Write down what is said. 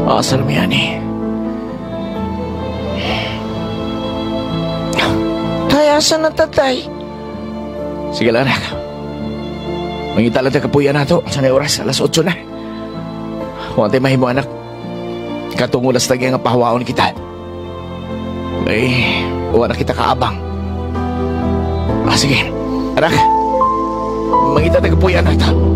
Asal mo yan eh. Tay, asa na tatay? Sige lang, anak. Mangita lang tayo kapuya na ito. Sanay oras, alas 8 na. Huwag tayo mahimo, anak. Katungulas lagi nga pahawaon kita. Ay, huwag na kita kaabang. Sige, anak. Mangita tayo kapuya na ito.